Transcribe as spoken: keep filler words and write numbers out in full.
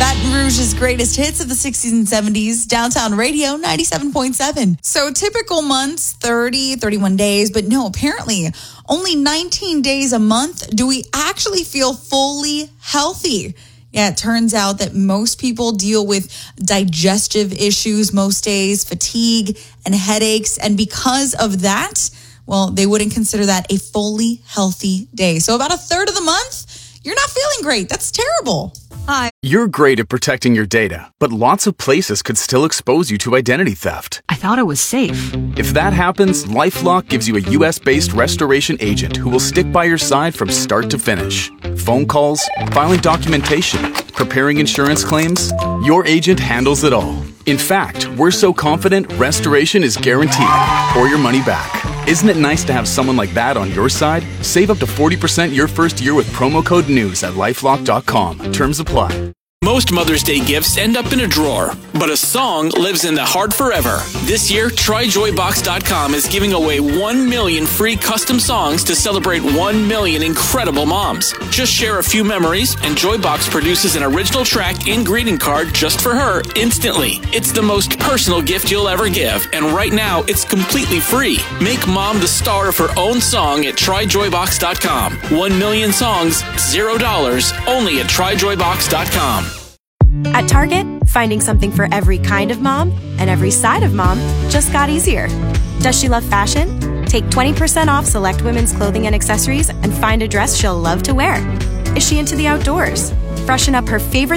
Baton Rouge's greatest hits of the sixties and seventies, Downtown Radio ninety-seven point seven. So typical months, thirty, thirty-one days, but no, apparently only nineteen days a month do we actually feel fully healthy. Yeah, it turns out that most people deal with digestive issues most days, fatigue and headaches. And because of that, well, they wouldn't consider that a fully healthy day. So about a third of the month, you're not feeling great. That's terrible. Hi. You're great at protecting your data, but lots of places could still expose you to identity theft. I thought it was safe. If that happens, LifeLock gives you a U S-based restoration agent who will stick by your side from start to finish. Phone calls, filing documentation, preparing insurance claims, your agent handles it all. In fact, we're so confident restoration is guaranteed or your money back. Isn't it nice to have someone like that on your side? Save up to forty percent your first year with promo code NEWS at lifelock dot com. Terms apply. Most Mother's Day gifts end up in a drawer, but a song lives in the heart forever. This year, Try Joy Box dot com is giving away one million free custom songs to celebrate one million incredible moms. Just share a few memories, and Joybox produces an original track and greeting card just for her instantly. It's the most personal gift you'll ever give, and right now, it's completely free. Make mom the star of her own song at Try Joy Box dot com. One million songs, zero dollars, only at Try Joy Box dot com. At Target, finding something for every kind of mom and every side of mom just got easier. Does she love fashion? Take twenty percent off select women's clothing and accessories and find a dress she'll love to wear. Is she into the outdoors? Freshen up her favorite